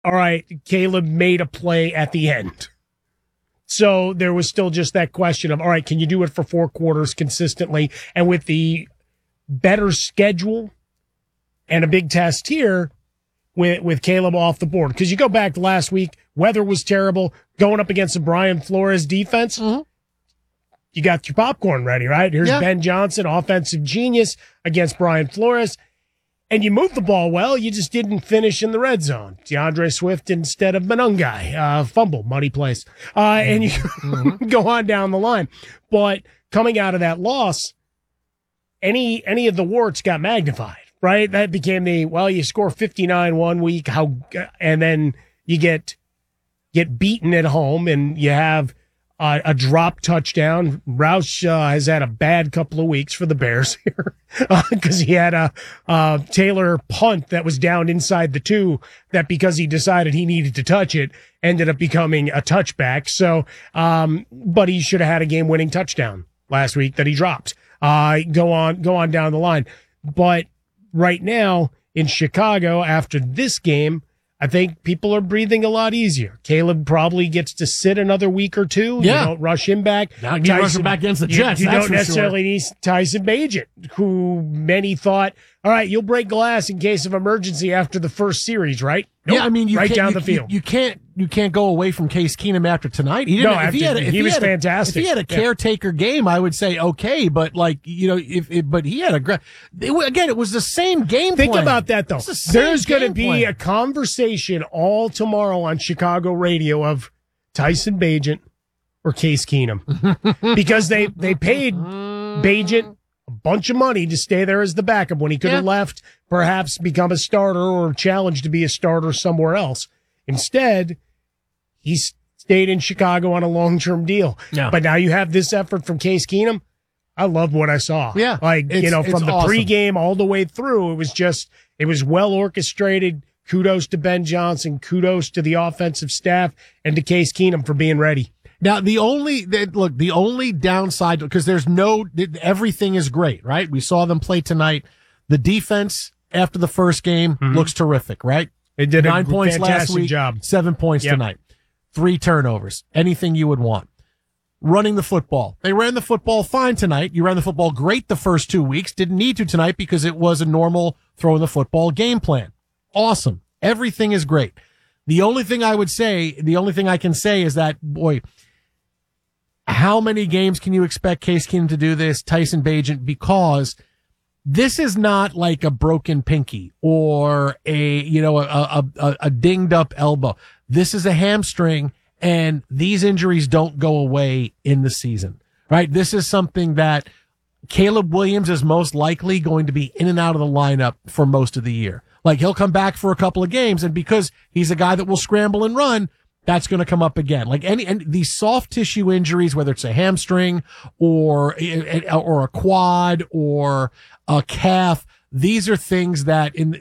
all right, Caleb made a play at the end. So there was still just that question of, all right, can you do it for 4 quarters consistently? And with the better schedule and a big test here with Caleb off the board. Because you go back to last week, weather was terrible. Going up against the Brian Flores defense, you got your popcorn ready, right? Here's Ben Johnson, offensive genius against Brian Flores. And you moved the ball well. You just didn't finish in the red zone. DeAndre Swift instead of Monangai. Fumble, muddy place. And you go on down the line. But coming out of that loss, any of the warts got magnified, right? That became you score 59 one week, and then you get beaten at home, and you have a drop touchdown. Roush has had a bad couple of weeks for the Bears here because he had a Taylor punt that was down inside the 2 that because he decided he needed to touch it ended up becoming a touchback. So, but he should have had a game-winning touchdown last week that he dropped. Go on down the line. But right now in Chicago after this game, I think people are breathing a lot easier. Caleb probably gets to sit another week or 2. Yeah. You don't rush him back. Now you rush him back against the Jets. You don't necessarily need Tyson Bagent, who many thought, all right, you'll break glass in case of emergency after the first series, right? Nope, yeah, I mean, right down the field. You can't go away from Case Keenum after tonight. He didn't. He was fantastic. If he had a caretaker game, I would say okay, but but he had again, it was the same game. Think plan. About that though. There's going to be a conversation all tomorrow on Chicago radio of Tyson Bagent or Case Keenum because they paid Bagent a bunch of money to stay there as the backup when he could have left, perhaps become a starter or challenged to be a starter somewhere else. Instead, he stayed in Chicago on a long-term deal. Yeah. But now you have this effort from Case Keenum. I loved what I saw. Yeah. From the awesome. pregame all the way through, it was well orchestrated. Kudos to Ben Johnson. Kudos to the offensive staff and to Case Keenum for being ready. Now, the only downside, because everything is great, right? We saw them play tonight. The defense after the first game looks terrific, right? They did 9 points last week, job. 7 points tonight. 3 turnovers. Anything you would want. Running the football. They ran the football fine tonight. You ran the football great the first 2 weeks. Didn't need to tonight because it was a normal throwing the football game plan. Awesome. Everything is great. The only thing I can say is that, boy, how many games can you expect Case Keenum to do this, Tyson Bagent? Because this is not like a broken pinky or a dinged up elbow. This is a hamstring, and these injuries don't go away in the season, right? This is something that Caleb Williams is most likely going to be in and out of the lineup for most of the year. Like, he'll come back for a couple of games, and because he's a guy that will scramble and run, that's going to come up again. Like and these soft tissue injuries, whether it's a hamstring or a quad or a calf, these are things that in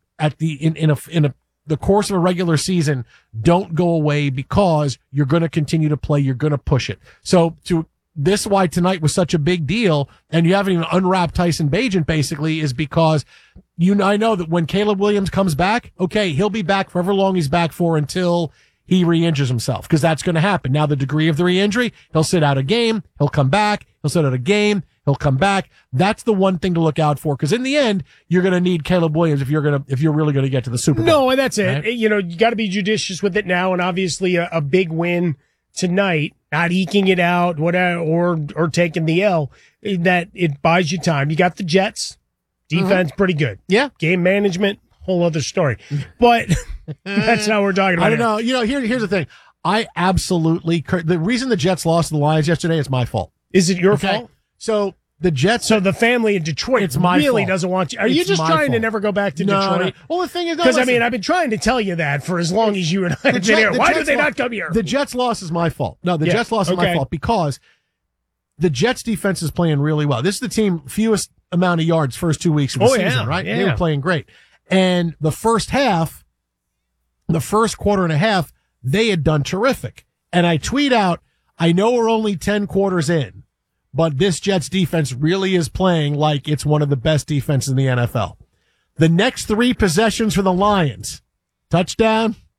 the course of a regular season don't go away because you're going to continue to play. You're going to push it. So this why tonight was such a big deal, and you haven't even unwrapped Tyson Bagent basically is because I know that when Caleb Williams comes back, okay, he'll be back for however long he's back for until he re-injures himself, because that's going to happen. Now, the degree of the re-injury, he'll sit out a game, he'll come back, he'll sit out a game, he'll come back. That's the one thing to look out for, because in the end, you're going to need Caleb Williams if you're really going to get to the Super Bowl. No, and that's right? it. You got to be judicious with it now, and obviously a big win tonight, not eking it out, whatever, or taking the L, that it buys you time. You got the Jets, defense pretty good. Yeah. Game management, whole other story. But that's not what we're talking about. I don't know. Here's the thing. The reason the Jets lost to the Lions yesterday is my fault. Is it your fault? So the Jets. So the family in Detroit really doesn't want you. Are you just trying to never go back to Detroit? No. Well, the thing is, because I've been trying to tell you that for as long as you and I have been here. Why did they not come here? The Jets loss is my fault. No, the Jets loss is my fault because the Jets defense is playing really well. This is the team fewest amount of yards first 2 weeks of the season, right? Yeah. They were playing great. And the first quarter and a half, they had done terrific. And I tweet out, I know we're only 10 quarters in, but this Jets defense really is playing like it's one of the best defenses in the NFL. The next 3 possessions for the Lions, touchdown,